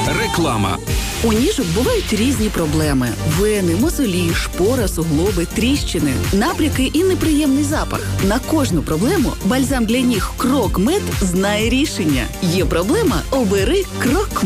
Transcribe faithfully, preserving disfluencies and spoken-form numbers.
Реклама. У ніжок бувають різні проблеми. Вени, мозолі, шпора, суглоби, тріщини, набряки і неприємний запах. На кожну проблему бальзам для ніг Крок Мед знає рішення. Є проблема – обери Крок